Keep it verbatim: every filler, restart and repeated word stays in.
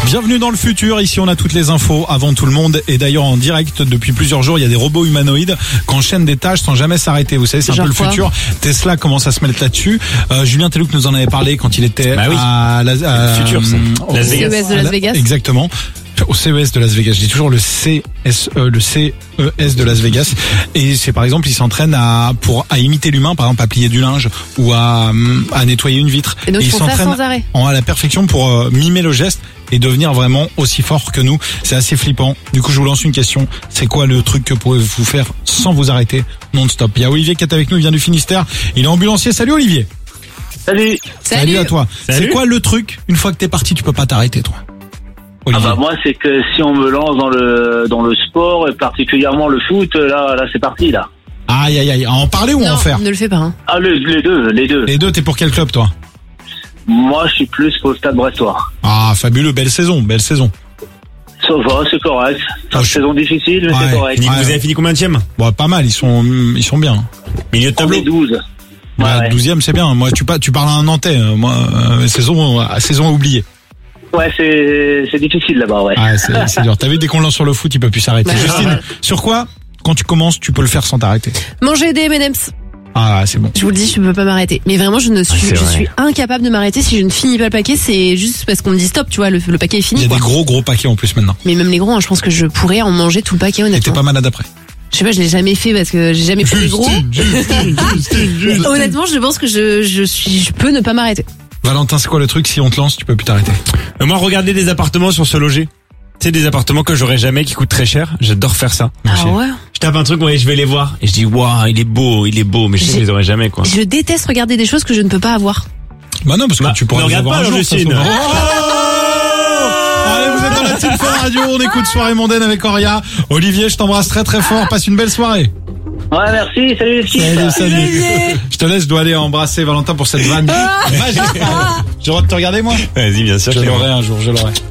Bienvenue dans le futur, ici on a toutes les infos avant tout le monde et d'ailleurs en direct depuis plusieurs jours il y a des robots humanoïdes qui enchaînent des tâches sans jamais s'arrêter. Vous savez c'est Genre un peu quoi? le futur. Tesla commence à se mettre là-dessus. Euh, Julien Tellouk nous en avait parlé quand il était bah oui. à, la, à le futur, ça. au, Las C E S de Las Vegas. Exactement. Au C E S de Las Vegas, je dis toujours le C S E, le C E S de Las Vegas. Et c'est par exemple, ils s'entraînent à pour à imiter l'humain, par exemple à plier du linge ou à, à nettoyer une vitre. Et donc et ils ils font ça s'entraînent sans arrêt. en, à la perfection pour euh, mimer le geste et devenir vraiment aussi fort que nous. C'est assez flippant. Du coup, je vous lance une question. C'est quoi le truc que pouvez-vous faire sans vous arrêter non-stop? Il y a Olivier qui est avec nous, il vient du Finistère. Il est ambulancier. Salut Olivier. Salut. Salut. à toi. Salut. C'est quoi le truc? Une fois que t'es parti, tu peux pas t'arrêter, toi. Ah Olivier. bah moi c'est que si on me lance dans le dans le sport et particulièrement le foot, là là c'est parti là. Aïe aïe aïe. À en parler ou à Non, en faire? ne le fais pas. Hein. Ah le- les deux, les deux. Les deux, t'es pour quel club, toi? Moi je suis plus pour le Stade Brestois. Ah, fabuleux, belle saison, belle saison. Ça va, c'est correct. C'est Oh, une je- saison difficile mais Ouais. c'est correct. Fini- Ouais. Vous avez fini combienième? Bon, pas mal, ils sont, ils sont bien. Milieu de On tableau? est douze. Bah, Ouais, douzième, c'est bien. Moi, tu, pas, tu parles à un Nantais. euh, Moi, euh, saison, euh, saison à oublier. ouais c'est c'est difficile là-bas, ouais. Ah, c'est, c'est dur. T'as vu, dès qu'on lance sur le foot, il peut plus s'arrêter. Bah, Justine, ouais. sur quoi, quand tu commences, tu peux le faire sans t'arrêter? Manger des M and M's. Ah, c'est bon. Je vous le dis, je peux pas m'arrêter. Mais vraiment, je ne suis, c'est je vrai. suis incapable de m'arrêter si je ne finis pas le paquet. C'est juste parce qu'on me dit stop, tu vois, le, le paquet est Il y fini. a Quoi. des gros, gros paquets en plus maintenant. Mais même les gros, hein, je pense que je pourrais en manger tout le paquet Et t'es honnêtement. pas malade après. Je sais pas, je l'ai jamais fait parce que j'ai jamais fait les gros. Mais honnêtement, je pense que je, je suis, je peux ne pas m'arrêter. Valentin, c'est quoi le truc? Si on te lance, tu peux plus t'arrêter. Euh, Moi, regarder des appartements sur Se Loger. Tu sais, des appartements que j'aurais jamais, qui coûtent très cher. J'adore faire ça. Moi aussi. Ah ouais. Je tape un truc, ouais, je vais les voir. Et je dis, waouh, il est beau, il est beau. Mais je sais que je les aurais jamais, quoi. Je déteste regarder des choses que je ne peux pas avoir. Bah non, parce que Bah, tu pourras ne les regarde avoir pas, un jour, Justine. ça se trouve. Allez, vous êtes dans la Team Fun Radio, on écoute Soirée Mondaine avec Auria. Olivier, je t'embrasse très très fort, passe une belle soirée. Ouais merci, salut les filles. Salut, salut. Je te laisse, je dois aller embrasser Valentin pour cette vanne magique. J'ai le droit de te regarder, moi? Vas-y, bien sûr. Je Clément. l'aurai un jour, je l'aurai.